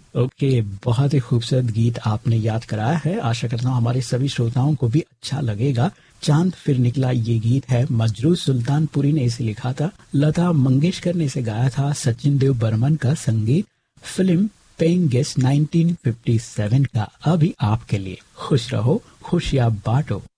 Okay, बहुत ही खूबसूरत गीत आपने याद कराया है। आशा करता हूँ हमारे सभी श्रोताओं को भी अच्छा लगेगा। चांद फिर निकला ये गीत है, मजरू सुल्तानपुरी ने इसे लिखा था, लता मंगेशकर ने इसे गाया था, सचिन देव बर्मन का संगीत, फिल्म पेइंग गेस्ट 1957 का। अभी आपके लिए खुश रहो खुशियां बांटो।